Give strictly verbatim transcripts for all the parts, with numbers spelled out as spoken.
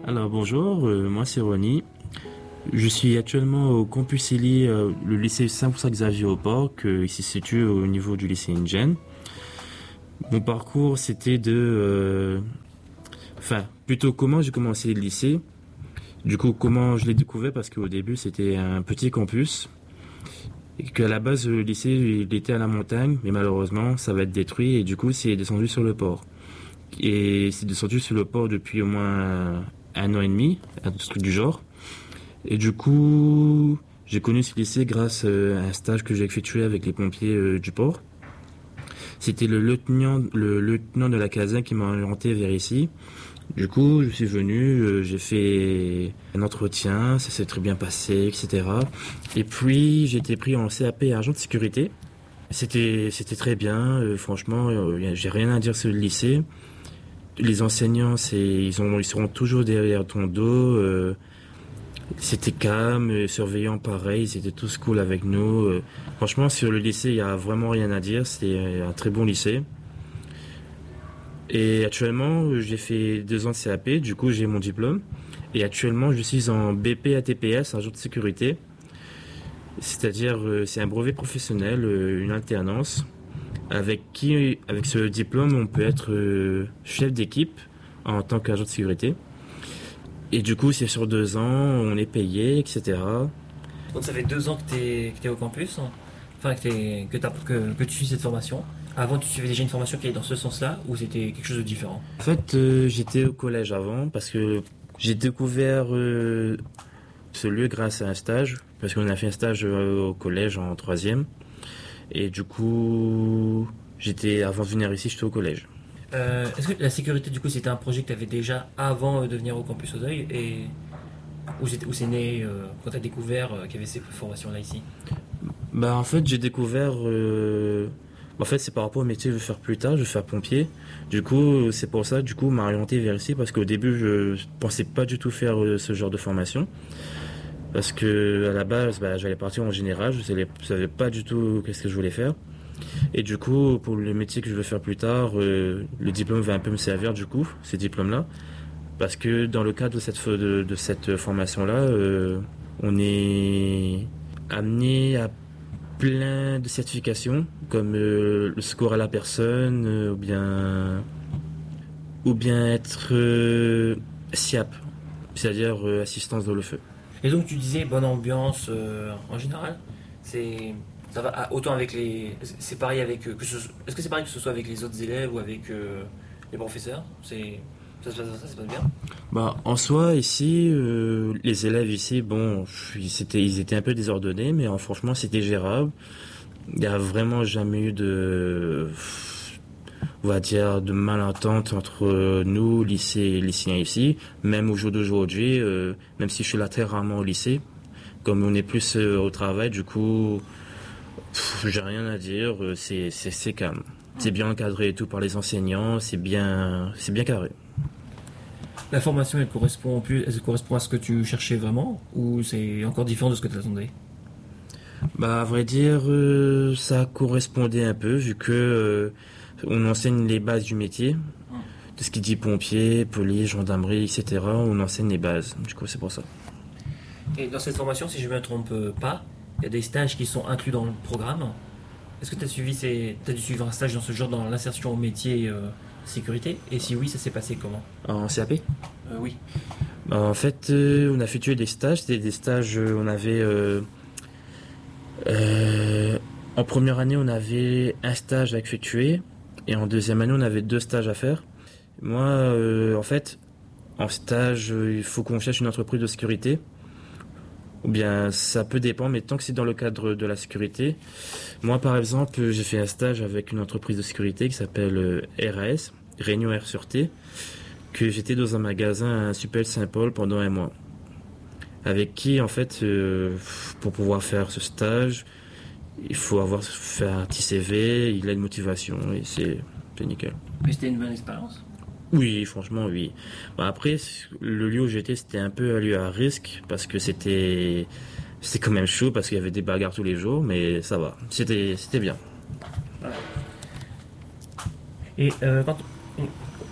Alors bonjour, euh, moi c'est Ronnie. Je suis actuellement au Campus Élie, euh, le lycée Saint-François-Xavier au Port, qui se situe au niveau du lycée Ingen. Mon parcours c'était de... euh, Enfin, plutôt comment j'ai commencé le lycée. Du coup, comment je l'ai découvert, parce qu'au début c'était un petit campus. Et qu'à la base le lycée il était à la montagne, mais malheureusement ça va être détruit et du coup c'est descendu sur le port. Et c'est descendu sur le port depuis au moins un an et demi, un truc du genre. Et du coup, j'ai connu ce lycée grâce euh, à un stage que j'ai effectué avec les pompiers euh, du port. C'était le lieutenant, le lieutenant de la caserne qui m'a orienté vers ici. Du coup, je suis venu, euh, j'ai fait un entretien, ça s'est très bien passé, et cetera. Et puis, j'ai été pris en C A P agent de sécurité. C'était, c'était très bien, euh, franchement, euh, j'ai rien à dire sur le lycée. Les enseignants, c'est, ils, ont, ils seront toujours derrière ton dos. Euh, c'était calme, les surveillants pareil, ils étaient tous cool avec nous. Euh, franchement, sur le lycée, il y a vraiment rien à dire. C'est un très bon lycée. Et actuellement, j'ai fait deux ans de C A P, du coup, j'ai mon diplôme. Et actuellement, je suis en B P A T P S, agent de sécurité. C'est-à-dire, euh, c'est un brevet professionnel, euh, une alternance. Avec qui, avec ce diplôme, on peut être euh, chef d'équipe en tant qu'agent de sécurité. Et du coup, c'est sur deux ans, on est payé, et cetera. Donc ça fait deux ans que tu es au campus, hein. Enfin que, t'es- que, t'as- que, que tu suis cette formation. Avant, tu suivais déjà une formation qui est dans ce sens-là, ou c'était quelque chose de différent? En fait, euh, j'étais au collège avant parce que j'ai découvert euh, ce lieu grâce à un stage. Parce qu'on a fait un stage euh, au collège en troisième. Et du coup, j'étais avant de venir ici, j'étais au collège. Euh, Est-ce que la sécurité, du coup, c'était un projet que tu avais déjà avant euh, de venir au campus Audeuil et où c'est où c'est né euh, quand tu as découvert euh, qu'il y avait ces formations-là ici? Bah en fait, j'ai découvert... euh, En fait, c'est par rapport au métier que je vais faire plus tard, je vais faire pompier. Du coup, c'est pour ça, du coup, m'a orienté vers ici parce qu'au début, je pensais pas du tout faire euh, ce genre de formation. Parce que à la base, bah, j'allais partir en général, je savais, je savais pas du tout qu'est-ce que je voulais faire. Et du coup, pour le métier que je veux faire plus tard, euh, le diplôme va un peu me servir du coup, ces diplômes-là. Parce que dans le cadre de cette, de, de cette formation-là, euh, on est amené à plein de certifications, comme euh, le secours à la personne, euh, ou bien ou bien être euh, S I A P, c'est-à-dire euh, assistance dans le feu. Et donc tu disais bonne ambiance euh, en général. C'est ça va ah, autant avec les. C'est pareil avec euh, que ce- est-ce que c'est pareil que ce soit avec les autres élèves ou avec euh, les professeurs? C'est ça se passe ça se passe bien. Bah, en soi, ici, euh, les élèves ici, bon, ils étaient, ils étaient un peu désordonnés, mais euh, franchement, c'était gérable. Il n'y a vraiment jamais eu de, on va dire, de malentente entre nous, lycée et lycéens ici. Même au jour d'aujourd'hui, euh, même si je suis là très rarement au lycée, comme on est plus euh, au travail, du coup, pff, j'ai rien à dire. euh, C'est, c'est, c'est calme. C'est bien encadré et tout par les enseignants. C'est bien, c'est bien carré. La formation, elle correspond plus, elle correspond à ce que tu cherchais vraiment ou c'est encore différent de ce que tu attendais? Bah, à vrai dire, euh, ça correspondait un peu, vu que euh, on enseigne les bases du métier, tout ce qui dit pompier, police, gendarmerie, et cetera. On enseigne les bases. Du coup, c'est pour ça. Et dans cette formation, si je ne me trompe pas, il y a des stages qui sont inclus dans le programme. Est-ce que tu as suivi ces... t'as dû suivre un stage dans ce genre dans l'insertion au métier euh, sécurité? Et si oui, ça s'est passé comment? En C A P? Euh, oui. Bah, en fait, euh, on a effectué des stages. C'était des stages. euh, on avait euh, euh, en première année, on avait un stage à effectuer, et en deuxième année, on avait deux stages à faire. Moi, euh, en fait, en stage, euh, il faut qu'on cherche une entreprise de sécurité. Ou bien ça peut dépendre, mais tant que c'est dans le cadre de la sécurité. Moi, par exemple, j'ai fait un stage avec une entreprise de sécurité qui s'appelle euh, R A S, Réunion Air Sûreté, que j'étais dans un magasin à Suppel Saint-Paul pendant un mois. Avec qui, en fait, euh, pour pouvoir faire ce stage, il faut avoir fait un petit C V, il a une motivation, et c'est, c'est nickel. Mais c'était une bonne expérience. Oui, franchement, oui. Bon, après, le lieu où j'étais, c'était un peu un lieu à risque parce que c'était, c'était quand même chaud parce qu'il y avait des bagarres tous les jours, mais ça va. C'était, c'était bien. Et euh, quand,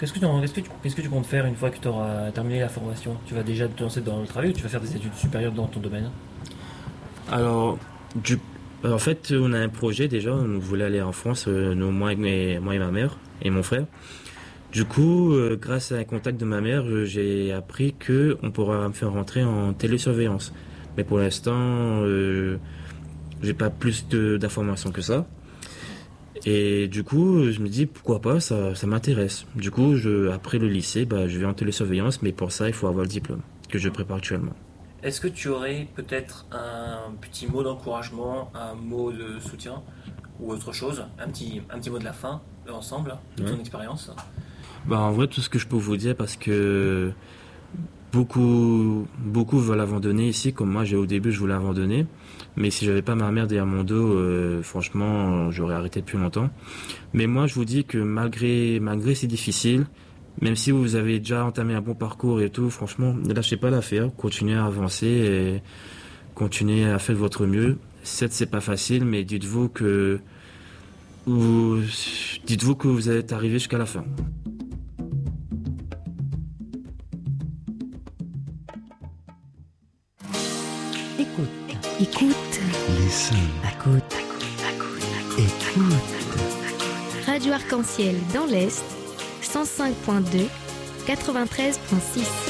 Qu'est-ce que, tu, qu'est-ce, que tu, qu'est-ce que tu comptes faire une fois que tu auras terminé la formation? Tu vas déjà te lancer dans le travail ou tu vas faire des études supérieures dans ton domaine? Alors, du, en fait, on a un projet déjà. On voulait aller en France, euh, nous, moi, et mes- moi et ma mère et mon frère. Du coup, euh, grâce à un contact de ma mère, euh, j'ai appris que on pourra me faire rentrer en télésurveillance. Mais pour l'instant, euh, j'ai pas plus de- d'informations que ça. Et du coup, je me dis pourquoi pas, ça, ça m'intéresse. Du coup, je, après le lycée, bah, je vais en télésurveillance, mais pour ça, il faut avoir le diplôme que je prépare actuellement. Est-ce que tu aurais peut-être un petit mot d'encouragement, un mot de soutien ou autre chose, un petit, un petit mot de la fin, euh, ensemble, de ton Ouais. expérience? Bah, en vrai, tout ce que je peux vous dire, parce que beaucoup, beaucoup veulent abandonner ici, comme moi, j'ai au début, je voulais abandonner. Mais si j'avais pas ma mère derrière mon dos, euh, franchement, j'aurais arrêté depuis longtemps. Mais moi, je vous dis que malgré, malgré c'est difficile, même si vous avez déjà entamé un bon parcours et tout, franchement, ne lâchez pas l'affaire, continuez à avancer et continuez à faire de votre mieux. Certes, c'est pas facile, mais dites-vous que vous, dites-vous que vous êtes arrivé jusqu'à la fin. Écoute, écoute, Listen. écoute, écoute. Radio Arc-en-Ciel dans l'Est, cent cinq point deux, quatre-vingt-treize point six.